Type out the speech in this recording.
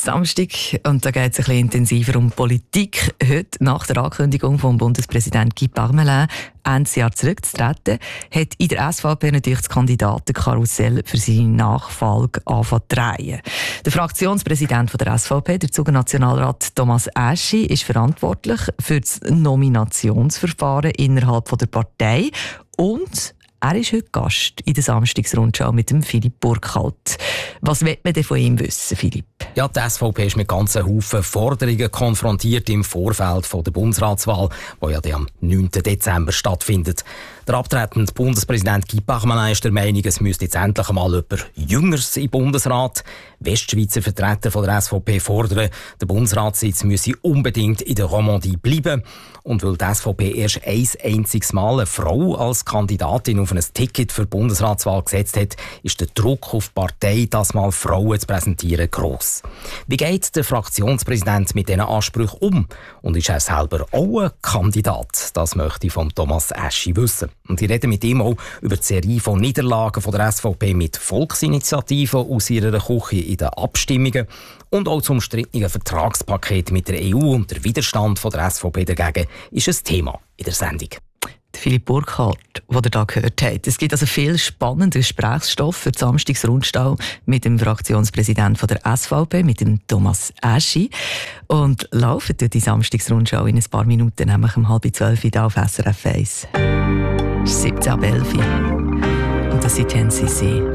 Samstag und da geht es ein bisschen intensiver um Politik. Heute, nach der Ankündigung vom Bundespräsident Guy Parmelin, Ende Jahr zurückzutreten, hat in der SVP natürlich das Kandidatenkarussell für seine Nachfolge angefangen zu drehen. Der Fraktionspräsident der SVP, der Zuger-Nationalrat Thomas Aeschi, ist verantwortlich für das Nominationsverfahren innerhalb der Partei und er ist heute Gast in der Samstagsrundschau mit dem Philipp Burkhalter. Was will man denn von ihm wissen, Philipp? Ja, die SVP ist mit ganzen Haufen Forderungen konfrontiert im Vorfeld der Bundesratswahl, die ja am 9. Dezember stattfindet. Der abtretende Bundespräsident Guy Parmelin ist der Meinung, es müsste jetzt endlich einmal jemand Jüngeres im Bundesrat. Westschweizer Vertreter von der SVP fordern, der Bundesratssitz müsse unbedingt in der Romandie bleiben. Und weil die SVP erst ein einziges Mal eine Frau als Kandidatin auf ein Ticket für die Bundesratswahl gesetzt hat, ist der Druck auf die Partei, das mal Frauen zu präsentieren, gross. Wie geht der Fraktionspräsident mit diesen Ansprüchen um? Und ist er selber auch ein Kandidat? Das möchte ich von Thomas Aeschi wissen. Und ich rede mit ihm auch über die Serie von Niederlagen von der SVP mit Volksinitiativen aus ihrer Küche in den Abstimmungen und auch zum umstrittenen Vertragspaket mit der EU und der Widerstand von der SVP dagegen ist ein Thema in der Sendung. Philipp Burkhalter, den ihr hier gehört habt. Es gibt also viel spannenden Gesprächsstoff für die Samstagsrundschau mit dem Fraktionspräsidenten der SVP, mit dem Thomas Aeschi. Und laufen die Samstagsrundschau in ein paar Minuten, nämlich um 11:30 wieder auf SRF 1. Es ist 17:11 und das sind NCC.